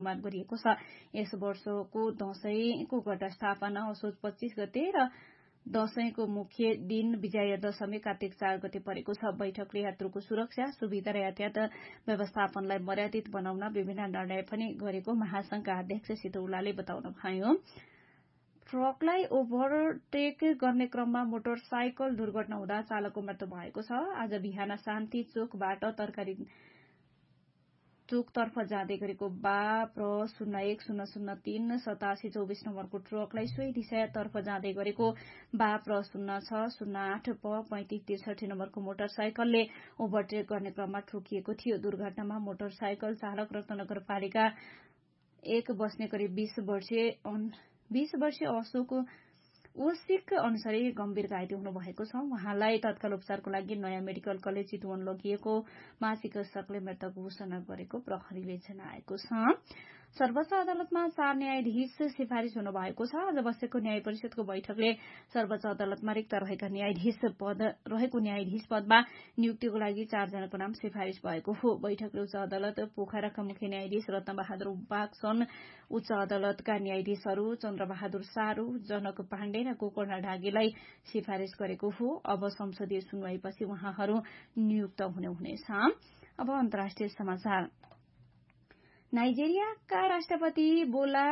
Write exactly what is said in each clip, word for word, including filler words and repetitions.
अनुमान गरिएको छ। यस वर्षको दशैंको घटस्थापना असोज पच्चीस गते र दशैंको मुख्य दिन विजया दशमी कार्तिक चार गते परेको छ। बैठकले यात्रुको सुरक्षा, सुविधा र यातायात व्यवस्थापनलाई मर्यादित बनाउन विभिन्न निर्णय पनि गरेको महासंघका अध्यक्ष सितौलाले बताउनुभयो। ट्रकलाई ओभरटेक गर्ने क्रममा मोटरसाइकल दुर्घटना हुँदा चालकको मृत्यु भएको छ। आज बिहान शान्ति चोकबाट तरकारी चोकतर्फ जाँदै गरेको बा प्र शून्य एक शून्य शून्य तीन सतासी चौबिस नम्बरको ट्रकलाई सोही दिशातर्फ जाँदै गरेको बा प्र शून्य छ शून्य आठ प पैंतिस त्रिसठी नम्बरको मोटरसाइकलले ओभरटेक गर्ने क्रममा ठोकिएको थियो। दुर्घटनामा मोटरसाइकल चालक रत्नगरपालिका एक बस्ने करिब बीस वर्षीय बीस वर्षीय अशोक ओसिक अनुसारी गम्भीर घाइते हुनुभएको छ। उहाँलाई तत्काल उपचारको लागि नयाँ मेडिकल कलेज चितवन लगिएकोमा चिकित्सकले मृतक घोषणा गरेको प्रहरीले जनाएको छ। सर्वोच्च अदालतमा चार न्यायाधीश सिफारिश हुनुभएको छ। आज बसेको न्याय परिषदको बैठकले सर्वोच्च अदालतमा रिक्त रहेका न्यायाधीश पद रहेको न्यायाधीश पदमा नियुक्तिको लागि चारजनाको नाम सिफारिश भएको हो। बैठकले उच्च अदालत पोखराका मुख्य न्यायाधीश रत्नबहादुर उपाख्सन, उच्च अदालतका न्यायाधीशहरू चन्द्रबहादुर सारू, जनक पाण्डे र गोकर्ण ढागेलाई सिफारिश गरेको हो। अब संसदीय सुनवाईपछि उहाँहरू नियुक्त हुने हुनेछ। अब अन्तर्राष्ट्रिय समाचार। नाइजेरियाका राष्ट्रपति बोला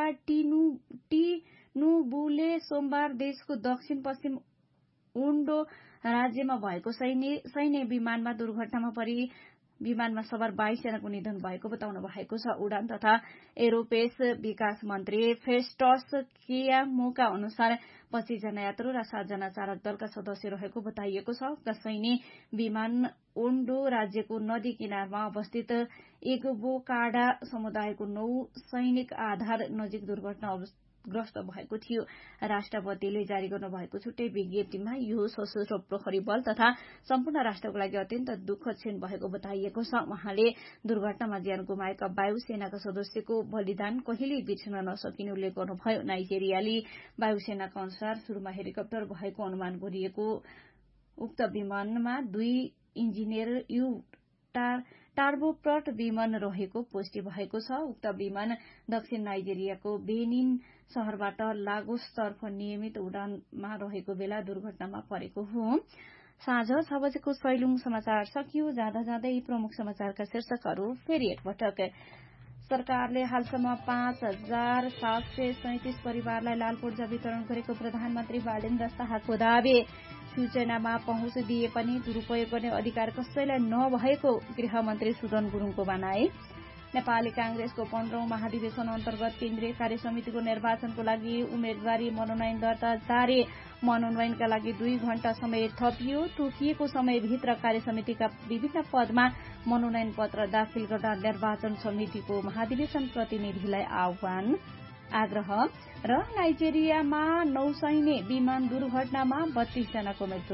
टिनुबुले सोमबार देशको दक्षिण पश्चिम ओन्डो राज्यमा भएको सैन्य विमानमा दुर्घटनामा परि विमानमा सवार बाइस जनाको निधन भएको बताउनु भएको छ। उडान तथा एरोस्पेस विकास मन्त्री फेस्टस केयामोका अनुसार पच्चीस जना यात्रु र सात जना चालक दलका सदस्य रहेको बताइएको छ। सैन्य विमान ओन्डो राज्यको नदी किनारमा अवस्थित एगबोकाडा समुदायको नौ सैनिक आधार नजिक दुर्घटनाग्रस्त भएको थियो। राष्ट्रपतिले जारी गर्नुभएको छुट्टै विज्ञप्तिमा यो सशस्त्र प्रहरी बल तथा सम्पूर्ण राष्ट्रको लागि अत्यन्त दुःखद क्षण भएको बताइएको छ। उहाँले दुर्घटनामा ज्यान गुमाएका वायुसेनाका सदस्यको बलिदान कहिल्यै बिर्सन नसकिने उल्लेख गर्नुभयो। नाइजेरियाली वायुसेनाका अनुसार शुरूमा हेलिकप्टर भएको अनुमान गरिएको उक्त विमानमा दुई इन्जिनियर एउटा टार्बोप्रट विमान रहेको पुष्टि भएको छ। उक्त विमान दक्षिण नाइजेरियाको बेनिन शहरबाट लागोसतर्फ नियमित उडानमा रहेको बेला दुर्घटनामा परेको हो। साँझ छ बजेको सैलुङ समाचार सकियो। जाँदा जाँदै प्रमुख समाचारका शीर्षकहरू फेरि एकपटक। सरकारले हालसम्म पाँच हजार सात सय सैतिस परिवारलाई लाल पूर्जा वितरण गरेको प्रधानमन्त्री बालेन्द्र शाहको दावी। सूचनामा पहुँच दिए पनि दुरूपयोग गर्ने अधिकार कसैलाई नभएको गृहमन्त्री सुदन गुरूङको भनाई। नेपाली कांग्रेसको पन्ध्रौं महाधिवेशन अन्तर्गत केन्द्रीय कार्य समितिको निर्वाचनको लागि उम्मेद्वारी मनोनयन दर्ता जारी। मनोनयनका लागि दुई घण्टा समय थपियो। तोकिएको समयभित्र कार्य समितिका विभिन्न पदमा मनोनयन पत्र दाखिल गर्न निर्वाचन समितिको महाधिवेशन प्रतिनिधिलाई आह्वान आग्रह। र नाइजेरियामा नौसैन्य विमान दुर्घटनामा बत्तीस जनाको मृत्यु।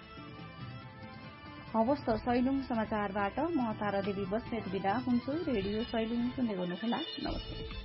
हवस् त सैलुङ समाचारबाट म तारा देवी बस्नेत बिदा हुन्छु। रेडियो सैलुङ सुन्दै गर्नुहोला। नमस्ते।